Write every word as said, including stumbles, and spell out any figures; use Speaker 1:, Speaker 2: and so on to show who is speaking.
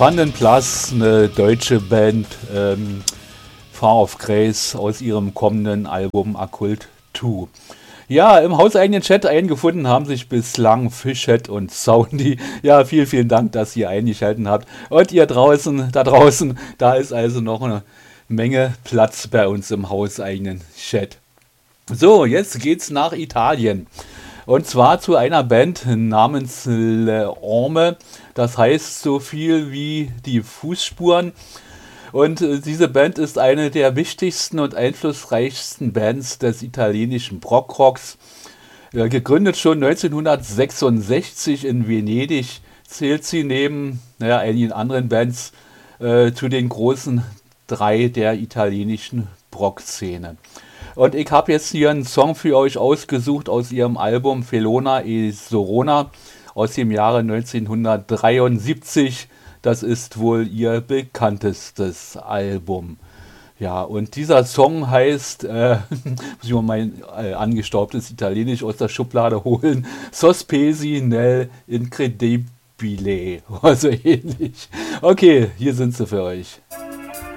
Speaker 1: Fun and Plus, eine deutsche Band, ähm, Far of Grace aus ihrem kommenden Album Occult zwei. Ja, im hauseigenen Chat eingefunden haben sich bislang Fishhead und Soundy. Ja, vielen, vielen Dank, dass ihr eingeschaltet habt. Und ihr draußen, da draußen, da ist also noch eine Menge Platz bei uns im hauseigenen Chat. So, jetzt geht's nach Italien. Und zwar zu einer Band namens Le Orme. Das heißt so viel wie die Fußspuren. Und äh, diese Band ist eine der wichtigsten und einflussreichsten Bands des italienischen Prog-Rocks. Äh, gegründet schon neunzehnhundertsechsundsechzig in Venedig, zählt sie neben naja, einigen anderen Bands äh, zu den großen drei der italienischen Prog-Szene. Und ich habe jetzt hier einen Song für euch ausgesucht aus ihrem Album Felona e Sorona aus dem Jahre neunzehnhundertdreiundsiebzig. Das ist wohl ihr bekanntestes Album. Ja, und dieser Song heißt, äh, muss ich mal mein äh, angestaubtes Italienisch aus der Schublade holen, Sospesi nel Incredibile, also ähnlich. Okay, hier sind sie für euch.